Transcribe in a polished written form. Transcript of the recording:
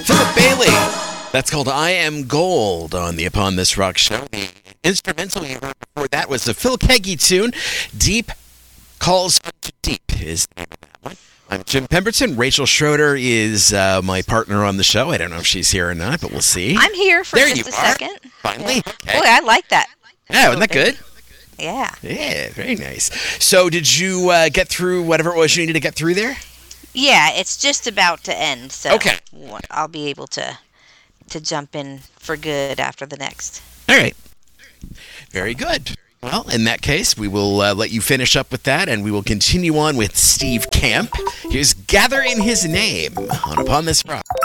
Philip Bailey. That's called I Am Gold on the Upon This Rock show. The instrumental you heard before that was the Phil Keaggy tune, Deep Calls to Deep is the name of that one. I'm Jim Pemberton. Rachel Schroeder is my partner on the show. I don't know if she's here or not, but we'll see. I'm here for just a second. Finally. Yeah. Okay. Boy, I like that. Yeah, wasn't that good? Yeah. Yeah, very nice. So did you get through whatever it was you needed to get through there? Yeah, it's just about to end, so okay. I'll be able to jump in for good after the next. All right. Very good. Well, in that case, we will let you finish up with that, and we will continue on with Steve Camp. Here's Gather in His Name on Upon This Rock.